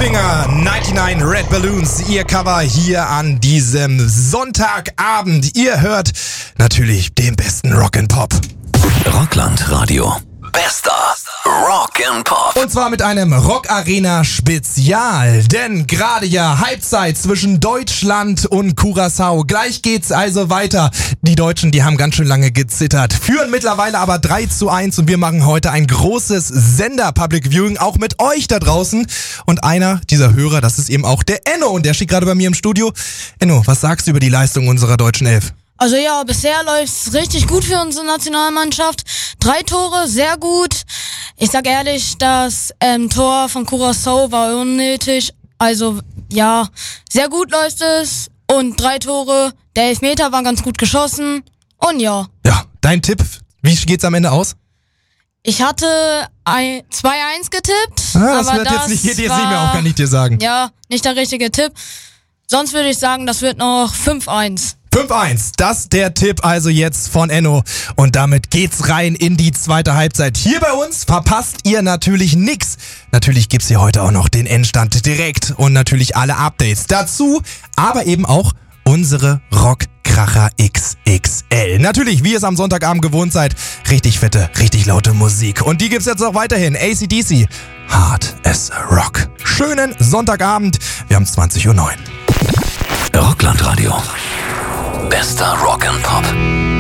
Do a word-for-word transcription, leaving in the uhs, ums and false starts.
Goldfinger, neunundneunzig Red Balloons, ihr Cover hier an diesem Sonntagabend. Ihr hört natürlich den besten Rock and Pop. Rockland Radio. Bester Rock and Pop. Und zwar mit einem Rock Arena Spezial, denn gerade ja Halbzeit zwischen Deutschland und Curaçao. Gleich geht's also weiter. Die Deutschen, die haben ganz schön lange gezittert, führen mittlerweile aber drei zu eins und wir machen heute ein großes Sender-Public Viewing, auch mit euch da draußen. Und einer dieser Hörer, das ist eben auch der Enno und der steht gerade bei mir im Studio. Enno, was sagst du über die Leistung unserer deutschen Elf? Also ja, bisher läuft's richtig gut für unsere Nationalmannschaft. Drei Tore, sehr gut. Ich sag ehrlich, das ähm, Tor von Curaçao war unnötig. Also ja, sehr gut läuft es. Und drei Tore, der Elfmeter war ganz gut geschossen. Und ja. Ja, dein Tipp, wie geht's am Ende aus? Ich hatte ein zwei eins getippt. Ah, das aber wird das jetzt nicht, jetzt war, nicht mehr auch, kann ich dir sagen. Ja, nicht der richtige Tipp. Sonst würde ich sagen, das wird noch fünf eins. fünf eins, das der Tipp also jetzt von Enno. Und damit geht's rein in die zweite Halbzeit. Hier bei uns verpasst ihr natürlich nix. Natürlich gibt's hier heute auch noch den Endstand direkt und natürlich alle Updates dazu, aber eben auch unsere Rockkracher X X L. Natürlich, wie ihr es am Sonntagabend gewohnt seid, richtig fette, richtig laute Musik. Und die gibt's jetzt auch weiterhin. A C D C, Hard as Rock. Schönen Sonntagabend, wir haben zwanzig Uhr neun. Rockland Radio. Bester Rock and Pop.